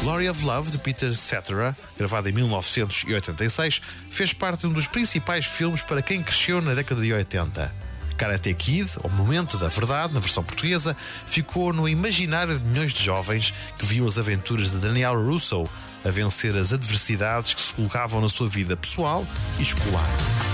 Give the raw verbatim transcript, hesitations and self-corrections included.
Glory of Love, de Peter Cetera, gravado em mil novecentos e oitenta e seis, fez parte de um dos principais filmes para quem cresceu na década de oitenta. Karate Kid, ou Momento da Verdade, na versão portuguesa, ficou no imaginário de milhões de jovens que viam as aventuras de Daniel Russo a vencer as adversidades que se colocavam na sua vida pessoal e escolar.